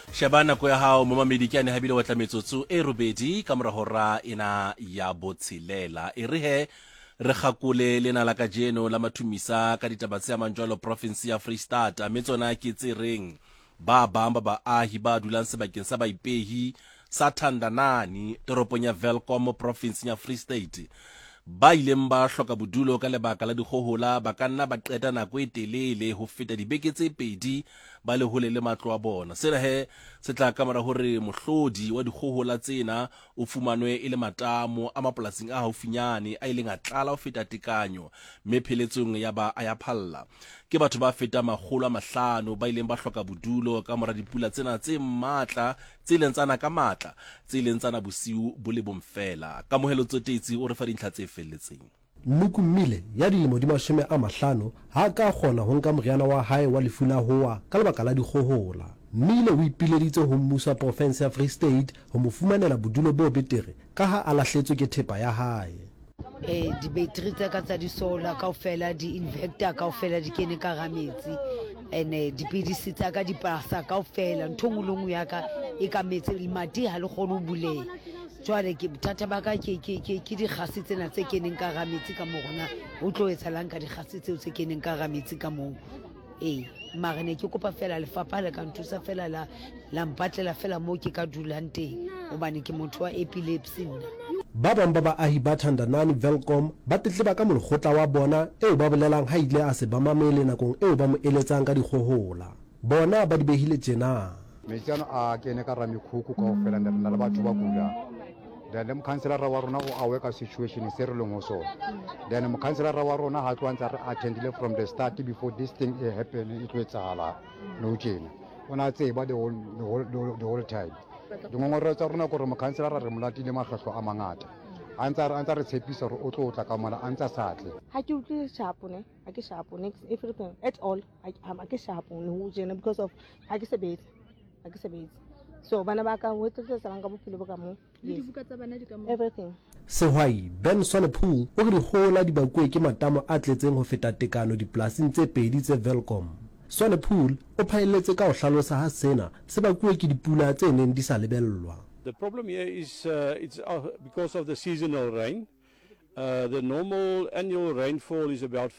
Shabana ko ya hao momamedi ke ane habile wa tla metsotso e robedi ka mora hora ena ya botshelela e re he re gakole lena la kajeno la mathumisa ka ditaba tse manjwalo province ya Free State metsona ke tsereng ba bamba ba ahi ba dulang sebakeng sa baipehi sa Thandanani toropong ya Welkom province ya Free State ba ileng ba hloka bodulo ka lebaka la dikgohola ba kanna ba qeta nako e telele ho feta dibeke tse pedi ba le hole le matlo a bona sena he se tla ka mara hore mohlodi wa dikgohola tsena o fumanwe e le matamo a mapolasing a haufinyane a ileng a tlala ho feta tekanyo mme pheletsong ya ba a ya phalla ke batho ba feta 500 ba ileng ba hloka bodulo ka mora dipula tsena tse matla tse lentsana ka matla tse lentsana bosiu bo le bomfela ka mohelo tsotetsi o re fa dintlha tse felletseng Mmuku Mmile ya dilemo di 50 ha ka kgona ho nka moriana wa hae wa lefu la hoa ka lebaka la dikgohola. Mmile o ipileditse ho mmuso wa province ya Free State ho mo fumanela bodulo bo betere ka ha a lahletswe ke thepa ya hae. Di battery tsa di solar kaofela di inverter kaofela di kene ka rametsi ene di pidisi tsa ka di pasa kaofela ntho ngolong ya ka e ka metse le mati ha le kgone ho buleha. Jwale ke bothata ba ka ke di gase tsena tse keneng ka rametsi ka morona o tlo etsalang ka di gase tseo tse keneng ka rametsi ka mo mara ne ke kopa fela lefapha le ka nthusa fela la mpatlela fela mo ke ka dulang teng hobane ke motho wa epilepsy nna. Ba bang ba baahi ba Thandanani Welkom ba tletleba ka molekgotla wa bona eo ba bolelang ha ile a se ba mamele nakong eo ba mo eletsang ka dikgohola bona ba di behile tjena metsana a kene ka ramikhukhu kaofela nna le batho ba kula then mokhanselara wa rona o aware situation se re leng ho sona then mokhanselara wa rona ha tloantsa re attendile from the start before this thing happen it was ala no tjena ona tseba the whole time dingongorelo tsa rona gore mokhanselara re molatile mahlahlo a mangata antsa re tshepisa gore o tlo tla ka mona antsa satle ha ke utlwe shapo ne ha ke shapo next everything at all ha ke shapo ne ho jena because of ha ke sebetse so bana ba ka ho tsetsa ka bophelo bo ka mo dibuka tsa bana di ka mo everything. Sehwai Ben Swanepoel o re dikgohola di bakwe ke matamo a tletseng ho feta tekano dipolasing tse pedi tse Welkom. Swanepoel o phaelletse ka ho hlalosa ha sena se bakwe ke dipula tse neng di sa lebellwa. The problem here is it's because of the seasonal rain. The normal annual rainfall is about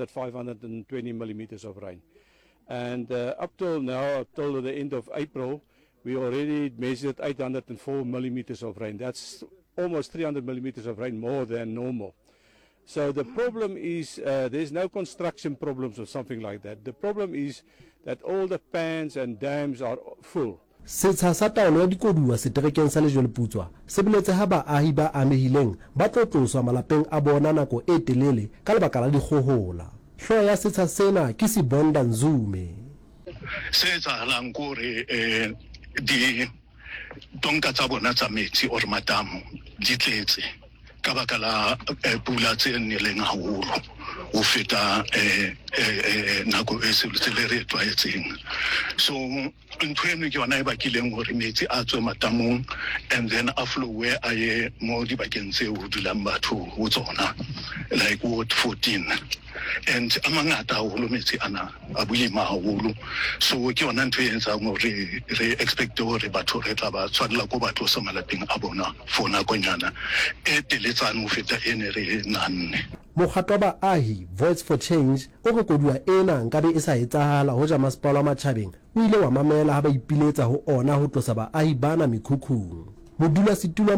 520 millimeters of rain. And up till now, up till the end of April, we already measured 804 millimeters of rain. That's almost 300 millimeters of rain more than normal. So the problem is there's no construction problems or something like that. The problem is that all the pans and dams are full. Setsha sa taolo ya dikoduwa seterekeng sa Lejweleputswa se boletse ha baahi ba amehileng ba tlo tloswa malapeng a bona nako e telele ka lebaka la dikgohola. Hloho ya setsha sena ke Sibonda Nzume. Setsa lang gore di tonka tsa bona tsa metsi or matamo di tletse ka baka la pula tse neleng haholo ho feta nako e se le re tlwaetseng so ntho eno ke yona e bakileng hore metsi a tswe matamong and then a flow where a ye mo dibakeng tse ho dulang batho ho tsona like Ward 14 and amangata haholo metsi ana a boima haholo so ke yona ntho e etsang hore re expect hore batho re tla ba tshwanela ko batho sa malapeng a bona for nakonyana e teletsane ho feta ene re nanne. Mokgatlo wa baahi Voice for Change o re koduwa ena nkabe e sa etsahala ho ja masepala wa Matjhabeng o ile wa mamela ha ba ipiletsa ho ona ho tlosa baahi bana mekhukhung. Modulasetulo